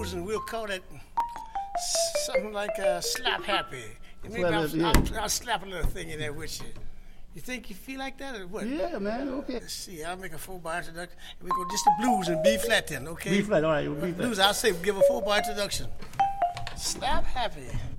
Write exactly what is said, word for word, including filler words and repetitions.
blues, and we'll call it something like uh, Slap Happy. And maybe Slap I'll, Happy, yeah. I'll, I'll slap a little thing in there with you. You think you feel like that or what? Yeah, man. Okay. Let's see. I'll make a four bar introduction. And we go just the blues and B flat then, okay? B flat. All right. B flat. Blues. I'll say give a four bar introduction. Slap Happy.